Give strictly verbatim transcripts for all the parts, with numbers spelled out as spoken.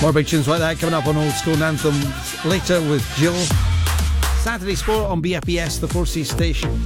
More big tunes like that coming up on Old School Anthems later with Jill. Saturday Sport on B F B S, the four C station.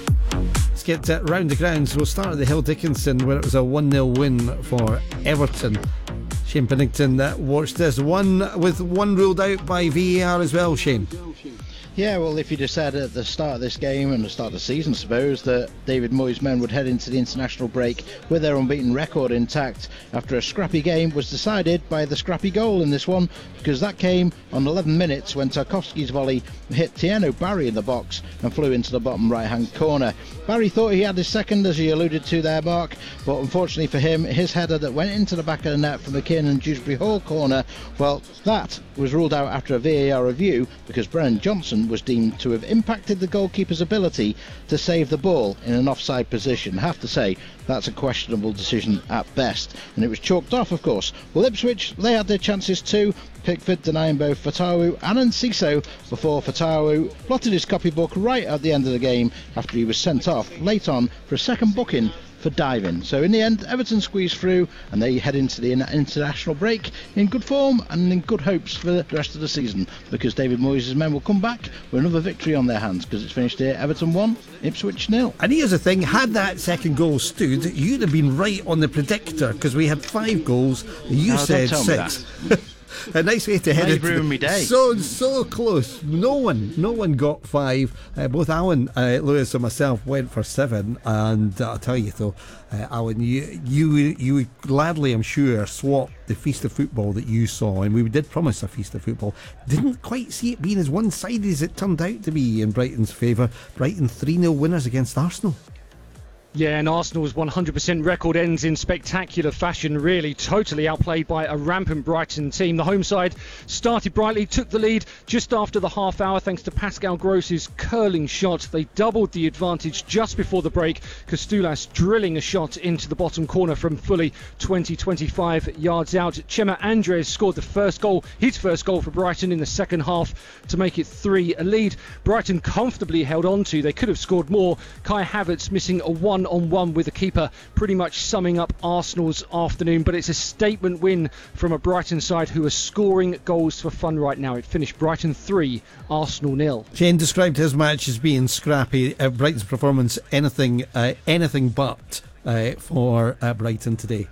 Let's get uh, round the grounds. We'll start at the Hill Dickinson, where it was a one nil win for Everton. Shane Pennington uh, watched this one with one ruled out by V A R as well, Shane. Yeah, well, if you'd have said at the start of this game and the start of the season, I suppose, that David Moyes' men would head into the international break with their unbeaten record intact after a scrappy game was decided by the scrappy goal in this one, because that came on eleven minutes when Tarkowski's volley hit Tieno Barry in the box and flew into the bottom right-hand corner. Barry thought he had his second, as he alluded to there, Mark, but unfortunately for him, his header that went into the back of the net from the Kiernan Dewsbury Hall corner, well, that was ruled out after a V A R review because Brennan Johnson was deemed to have impacted the goalkeeper's ability to save the ball in an offside position. I have to say, that's a questionable decision at best, and it was chalked off, of course. Well, Ipswich, they had their chances too. Pickford denying both Fatawu and Enciso before Fatawu plotted his copybook right at the end of the game after he was sent off late on for a second booking for diving. So in the end, Everton squeezed through and they head into the international break in good form and in good hopes for the rest of the season, because David Moyes' men will come back with another victory on their hands, because it's finished here Everton one, Ipswich nil. And here's the thing, had that second goal stood, you'd have been right on the predictor, because we had five goals, you no, said six. A nice way to head it. Ruined me day. So so close. No one, no one got five. Uh, both Alan uh, Lewis and myself went for seven. And uh, I'll tell you though, uh, Alan, you you you would gladly, I'm sure, swap the feast of football that you saw, and we did promise a feast of football. Didn't quite see it being as one-sided as it turned out to be in Brighton's favour. Brighton three nil winners against Arsenal. Yeah, and Arsenal's one hundred percent record ends in spectacular fashion, really totally outplayed by a rampant Brighton team. The home side started brightly, took the lead just after the half hour thanks to Pascal Gross's curling shot. They doubled the advantage just before the break, Kostoulas drilling a shot into the bottom corner from fully twenty to twenty-five yards out. Chema Andres scored the first goal, his first goal for Brighton in the second half to make it three a lead. Brighton comfortably held on to, they could have scored more. Kai Havertz missing a one on one with the keeper, pretty much summing up Arsenal's afternoon. But it's a statement win from a Brighton side who are scoring goals for fun right now. It finished Brighton three, Arsenal nil. Shane described his match as being scrappy. uh, Brighton's performance anything uh, anything but uh, for uh, Brighton today.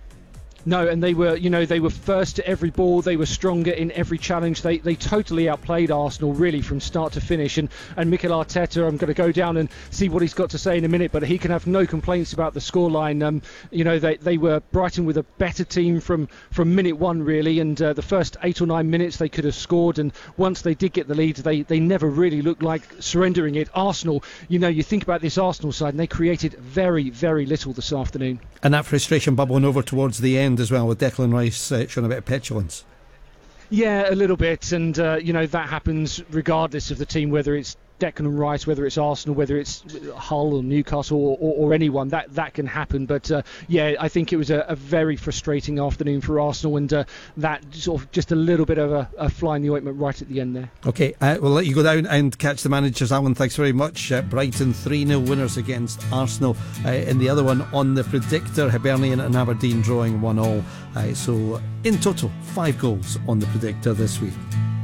No, and they were, you know, they were first to every ball. They were stronger in every challenge. They they totally outplayed Arsenal, really, from start to finish. And, and Mikel Arteta, I'm going to go down and see what he's got to say in a minute, but he can have no complaints about the scoreline. Um, you know, they, they were Brighton with a better team from, from minute one, really. And uh, the first eight or nine minutes they could have scored. And once they did get the lead, they, they never really looked like surrendering it. Arsenal, you know, you think about this Arsenal side, and they created very, very little this afternoon. And that frustration bubbling over towards the end as well, with Declan Rice uh, showing a bit of petulance. Yeah, a little bit, and uh, you know, that happens regardless of the team, whether it's Declan Rice, whether it's Arsenal, whether it's Hull or Newcastle or, or, or anyone, that that can happen. But uh, yeah, I think it was a, a very frustrating afternoon for Arsenal, and uh, that sort of just a little bit of a, a fly in the ointment right at the end there. Okay, uh, we'll let you go down and catch the managers. Alan, thanks very much. uh, Brighton three nil winners against Arsenal. Uh, in the other one on the predictor, Hibernian and Aberdeen drawing one all. Uh, so in total, five goals on the predictor this week.